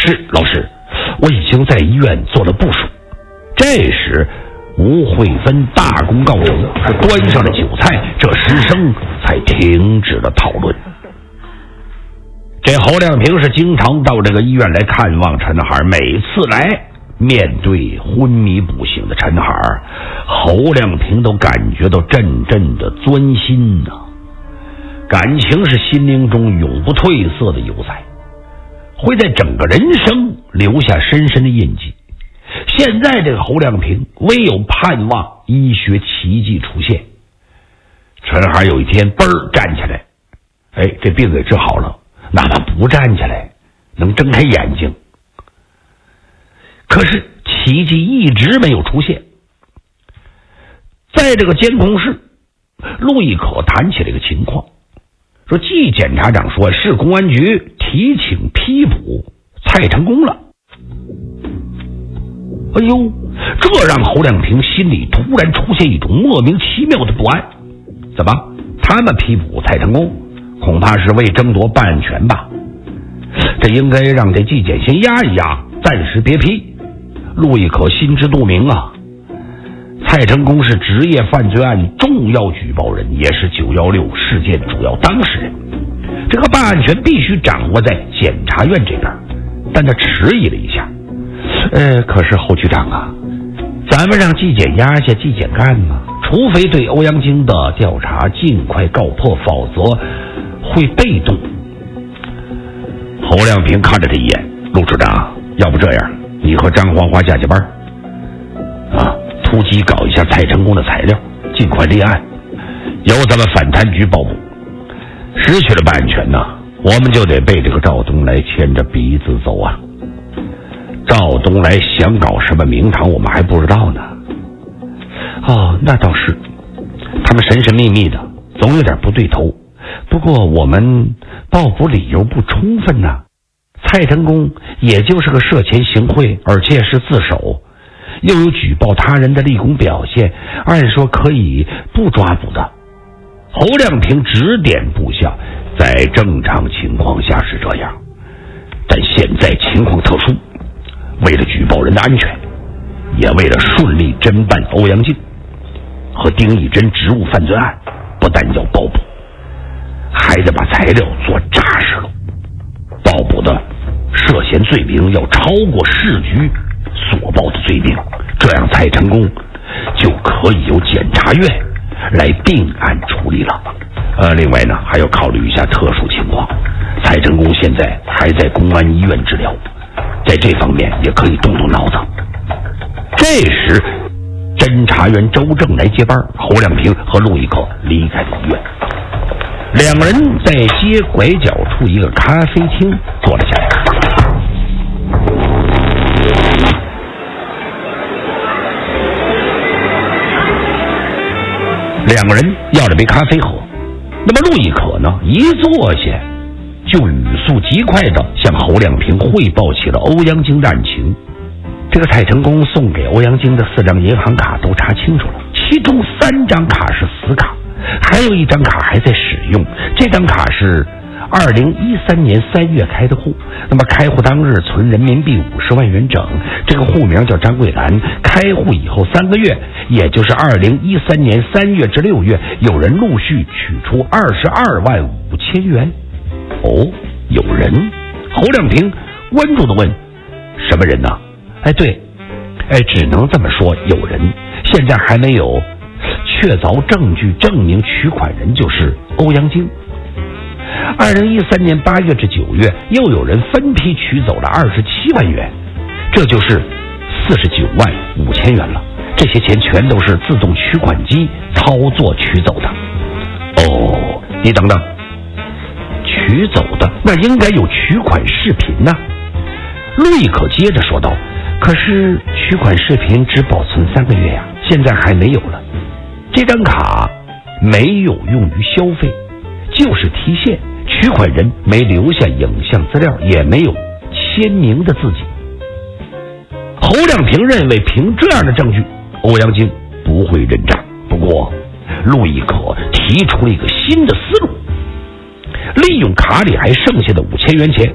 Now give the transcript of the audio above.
是老师，我已经在医院做了部署。这时吴慧芬大功告成，端上了酒菜，这师生才停止了讨论。这侯亮平是经常到这个医院来看望陈海，每次来面对昏迷不醒的陈海，侯亮平都感觉到阵阵的钻心呐，感情是心灵中永不褪色的油彩，会在整个人生留下深深的印记。现在这个侯亮平唯有盼望医学奇迹出现。陈海有一天嘣儿站起来，这病给治好了，哪怕不站起来能睁开眼睛。可是奇迹一直没有出现。在这个监控室，陆亦可谈起了一个情况，说季检察长说市公安局提请批捕蔡成功了。哎呦，这让侯亮平心里突然出现一种莫名其妙的不安。怎么他们批捕蔡成功，恐怕是为争夺办案权吧？这应该让这纪检先压一压，暂时别批。陆亦可心知肚明啊，蔡成功是职业犯罪案重要举报人，也是916事件主要当事人，这个办案权必须掌握在检察院这边。但他迟疑了一下，可是侯局长啊，咱们让纪检压下纪检干吗？除非对欧阳菁的调查尽快告破，否则会被动。侯亮平看着他一眼，陆处长，要不这样，你和张花花加班突击搞一下蔡成功的材料，尽快立案，由咱们反贪局报捕。失去了办案权呢，我们就得被这个赵东来牵着鼻子走啊。赵东来想搞什么名堂，我们还不知道呢。那倒是，他们神神秘秘的，总有点不对头。不过我们报捕理由不充分呐。蔡成功也就是个涉嫌行贿，而且是自首，又有举报他人的立功表现，按说可以不抓捕的。侯亮平指点部下，在正常情况下是这样，但现在情况特殊，为了举报人的安全，也为了顺利侦办欧阳菁和丁义珍职务犯罪案，不但要报捕，还得把材料做扎实了。报捕的涉嫌罪名要超过市局所报的罪名，这样蔡成功就可以由检察院来定案处理了。另外呢，还要考虑一下特殊情况，蔡成功现在还在公安医院治疗，在这方面也可以动动脑子。这时侦查员周正来接班，侯亮平和陆亦可离开了医院，两个人在街拐角处一个咖啡厅坐了下来。两个人要了杯咖啡喝，那么陆亦可呢，一坐下就语速极快的向侯亮平汇报起了欧阳菁的案情。这个蔡成功送给欧阳菁的4张银行卡都查清楚了，其中3张卡是死卡，还有1张卡还在使用。这张卡是2013年3月开的户，那么开户当日存人民币50万元整，这个户名叫张桂兰。开户以后3个月，也就是2013年3月至6月，有人陆续取出22万5千元。有人？侯亮平关注地问，什么人呢？对，只能这么说，有人。现在还没有确凿证据证明取款人就是欧阳菁。2013年8月至9月，又有人分批取走了27万元，这就是49万5千元了。这些钱全都是自动取款机操作取走的。你等等，取走的那应该有取款视频呢。陆亦可接着说道，可是取款视频只保存3个月呀，现在还没有了。这张卡没有用于消费，就是提现，取款人没留下影像资料，也没有签名的字迹。侯亮平认为凭这样的证据，欧阳菁不会认账。不过陆亦可提出了一个新的思路，利用卡里还剩下的5000元钱，